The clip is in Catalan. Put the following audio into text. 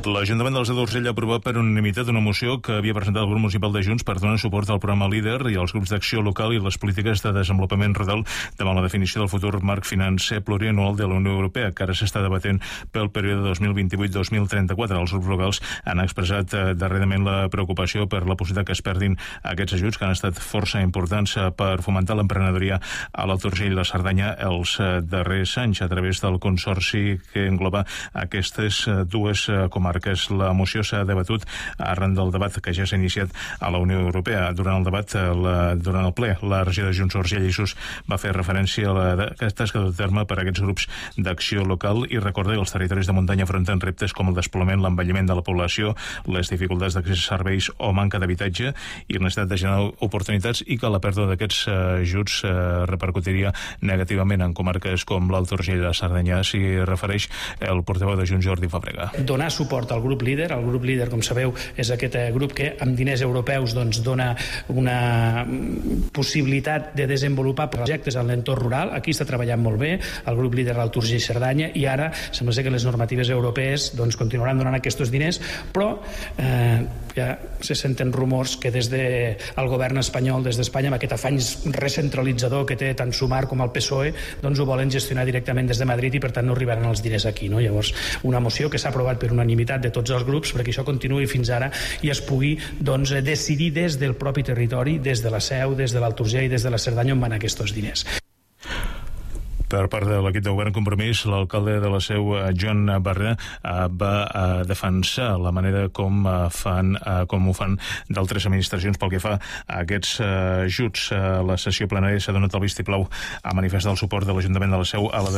L'Ajuntament de la Seu d'Urgell ha aprovat per unanimitat una moció que havia presentat el grup municipal de Junts per donar suport al programa LEADER i als grups d'acció local i les polítiques de desenvolupament rural davant la definició del futur marc financer plurianual de la Unió Europea, que ara s'està debatent pel període 2028-2034. Els grups locals han expressat darrerament la preocupació per la possibilitat que es perdin aquests ajuts, que han estat força importants per fomentar l'emprenedoria a l'Alt Urgell i la Cerdanya els darrers anys a través del consorci que engloba aquestes dues comarques. La moció s'ha debatut arran del debat que ja s'ha iniciat a la Unió Europea. Durant el debat, durant el ple, la regió de Junts Urgell i Sus va fer referència a la tasca de terme per a aquests grups d'acció local i recorda que els territoris de muntanya afronten reptes com el despoblament, l'envelliment de la població, les dificultats d'accés a serveis o manca d'habitatge i la necessitat de generar oportunitats, i que la pèrdua d'aquests ajuts repercutiria negativament en comarques com l'Alt Urgell i la Cerdanya. S'hi refereix el portaveu de Junts, Jordi Fàbrega. Donar suport al grup LEADER. El grup LEADER, com sabeu, és aquest grup que amb diners europeus dona una possibilitat de desenvolupar projectes en l'entorn rural. Aquí està treballant molt bé el grup LEADER Alt Urgell i Cerdanya, i ara sembla ser que les normatives europees continuaran donant aquests diners, però ja se senten rumors que des del govern espanyol, des d'Espanya, amb aquest afany recentralitzador que té tant Sumar com el PSOE, ho volen gestionar directament des de Madrid i per tant no arribaran els diners aquí, no? Llavors, una moció que s'ha aprovat per unanimitat de tots els grups perquè això continuï fins ara i es pugui decidir des del propi territori, des de la Seu, des de l'Alt Urgell i des de la Cerdanya on van aquests diners. Per part de l'equip de govern Compromís, l'alcalde de la Seu, Joan Barrera, va defensar la manera com ho fan d'altres administracions pel que fa a aquests ajuts. A la sessió plenària s'ha donat el vistiplau a manifestar el suport de l'Ajuntament de la Seu a la